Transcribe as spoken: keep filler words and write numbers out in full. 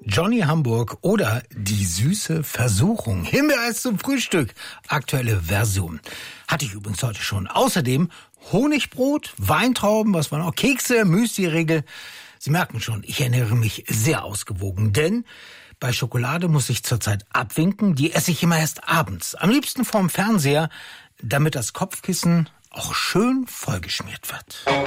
Johnny Hamburg oder die süße Versuchung. Himbeereis zum Frühstück. Aktuelle Version. Hatte ich übrigens heute schon. Außerdem Honigbrot, Weintrauben, was war noch? Kekse, Müsli-Riegel. Sie merken schon, ich ernähre mich sehr ausgewogen, denn bei Schokolade muss ich zurzeit abwinken. Die esse ich immer erst abends. Am liebsten vorm Fernseher, damit das Kopfkissen auch schön vollgeschmiert wird.